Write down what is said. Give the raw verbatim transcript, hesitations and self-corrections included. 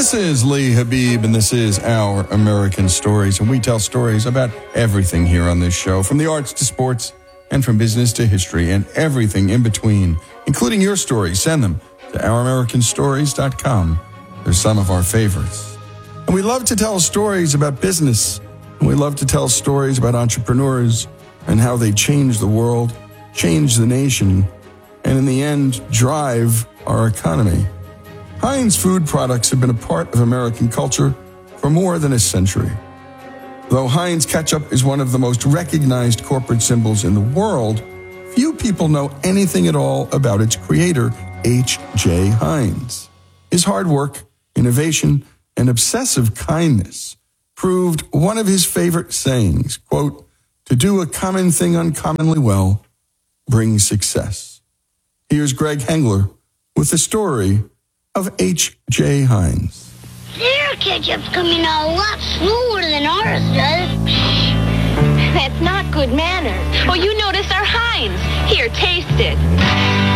This is Lee Habib, and this is Our American Stories, and we tell stories about everything here on this show, from the arts to sports, and from business to history, and everything in between, including your stories. Send them to our american stories dot com. They're some of our favorites. And we love to tell stories about business, and we love to tell stories about entrepreneurs and how they change the world, change the nation, and in the end, drive our economy. Heinz food products have been a part of American culture for more than a century. Though Heinz ketchup is one of the most recognized corporate symbols in the world, few people know anything at all about its creator, H J. Heinz. His hard work, innovation, and obsessive kindness proved one of his favorite sayings, quote, "To do a common thing uncommonly well brings success." Here's Greg Hengler with the story of H J. Heinz. Their ketchup's coming out a lot slower than ours does. That's not good manners. Well, you noticed our Heinz. Here, taste it.